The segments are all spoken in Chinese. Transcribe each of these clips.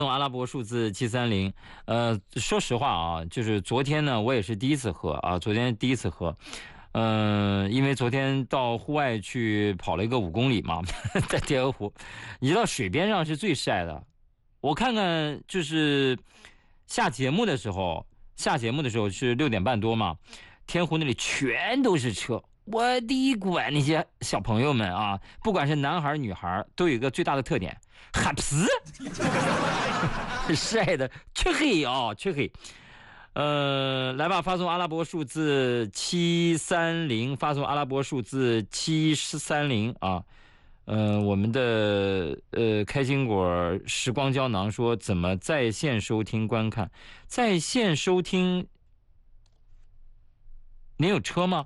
用阿拉伯数字730，说实话啊，就是昨天呢，我也是第一次喝啊，昨天第一次喝，因为昨天到户外去跑了一个5公里嘛，在天鹅湖，你知道水边上是最晒的，我看看就是下节目的时候是6点半多嘛，天湖那里全都是车。我的管那些小朋友们啊，不管是男孩女孩，都有一个最大的特点，哈皮晒的黢黑啊，黢黑。来吧，发送阿拉伯数字730，发送阿拉伯数字730啊。我们的开心果时光胶囊说怎么在线收听观看？在线收听，您有车吗？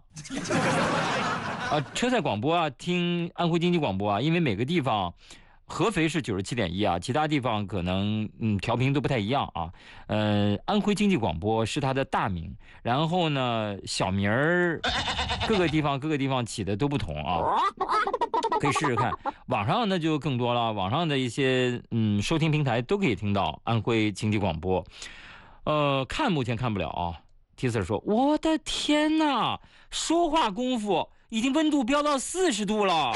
车载广播啊，听安徽经济广播啊，因为每个地方。合肥是97.1啊，其他地方可能调频都不太一样啊。安徽经济广播是它的大名，然后呢小名儿各个地方起的都不同啊，可以试试看。网上那就更多了，网上的一些收听平台都可以听到安徽经济广播。目前看不了啊。T Sir 说：“我的天哪，说话功夫已经温度飙到40度了。”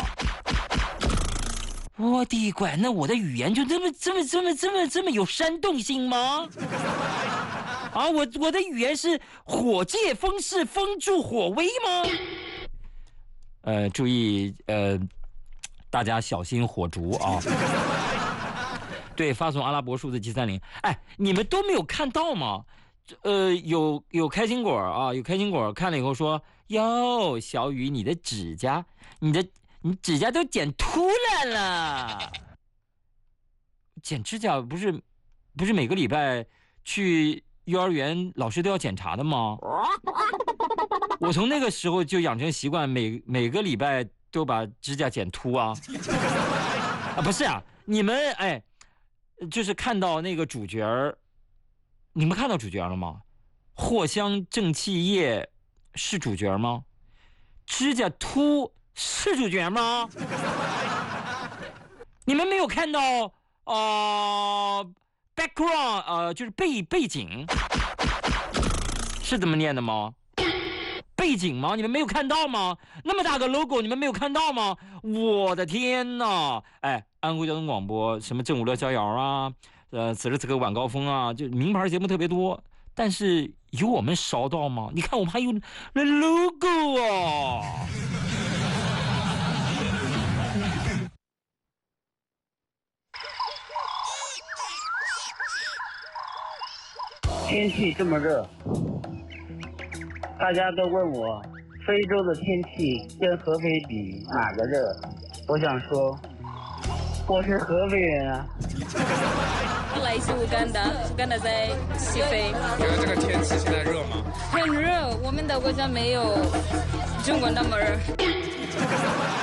我的乖，那我的语言就这么有煽动性吗？啊，我的语言是火借风势，风助火威吗？注意大家小心火烛啊！对，发送阿拉伯数字730。哎，你们都没有看到吗？有开心果啊，有开心果看了以后说：“哟，小雨，你的指甲，你指甲都剪秃了。剪指甲不是每个礼拜去幼儿园老师都要检查的吗？我从那个时候就养成习惯，每个礼拜都把指甲剪秃啊。不是啊，你们就是看到那个主角，你们看到主角了吗？藿香正气液是主角吗？指甲秃是主角吗？你们没有看到background 就是背景是怎么念的吗？背景吗？你们没有看到吗？那么大个 logo 你们没有看到吗？我的天哪！安徽交通广播什么正午乐逍遥啊，此时此刻晚高峰啊，就名牌节目特别多，但是有我们烧到吗？你看我们还有那 logo 啊！ 天气这么热，大家都问我非洲的天气跟合肥比哪个热？我想说，我是合肥人啊。 我来自乌干达，乌干达在西非。 觉得这个天气现在热吗？ 很热，我们的国家没有中国那么热。